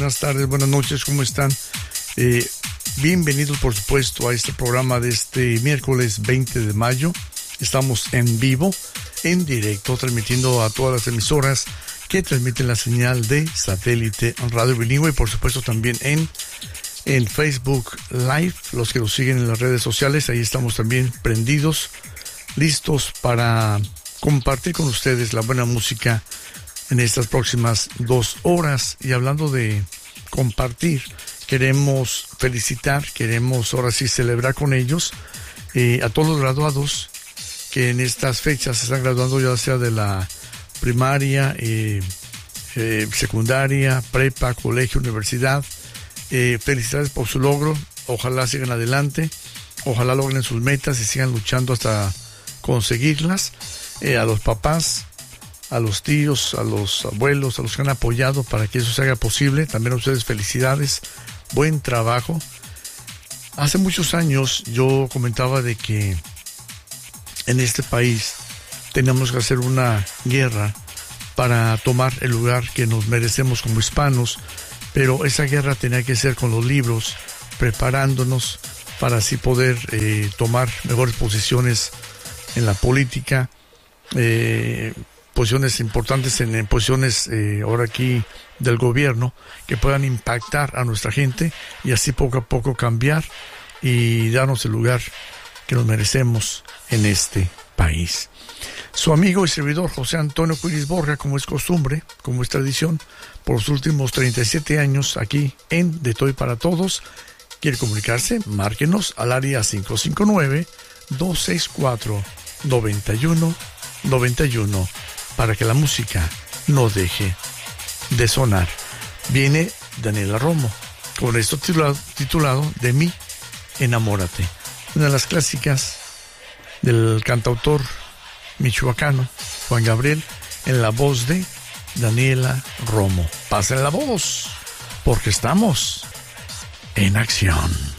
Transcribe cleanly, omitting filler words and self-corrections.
Buenas tardes, buenas noches, ¿cómo están? Bienvenidos, por supuesto, a este programa de este miércoles 20 de mayo. Estamos en vivo, en directo, transmitiendo a todas las emisoras que transmiten la señal de satélite Radio Bilingüe y, por supuesto, también en Facebook Live, los que nos siguen en las redes sociales. Ahí estamos también prendidos, listos para compartir con ustedes la buena música en estas próximas 2 horas. Y hablando de compartir, queremos felicitar, queremos ahora sí celebrar con ellos a todos los graduados que en estas fechas se están graduando, ya sea de la primaria, secundaria, prepa, colegio, universidad. Felicidades por su logro, ojalá sigan adelante, ojalá logren sus metas y sigan luchando hasta conseguirlas. A los papás, a los tíos, a los abuelos, a los que han apoyado para que eso se haga posible, también a ustedes felicidades, buen trabajo. Hace muchos años yo comentaba de que en este país tenemos que hacer una guerra para tomar el lugar que nos merecemos como hispanos, pero esa guerra tenía que ser con los libros, preparándonos para así poder tomar mejores posiciones en la política, posiciones importantes en posiciones ahora aquí del gobierno, que puedan impactar a nuestra gente y así poco a poco cambiar y darnos el lugar que nos merecemos en este país. Su amigo y servidor José Antonio Cuilis Borja, como es costumbre, como es tradición, por los últimos 37 años aquí en De Toy para Todos. ¿Quiere comunicarse? Márquenos al área 559-264-9191 para que la música no deje de sonar. Viene Daniela Romo con esto titulado De mí, enamórate. Una de las clásicas del cantautor michoacano Juan Gabriel en la voz de Daniela Romo. Pasen la voz, porque estamos en acción.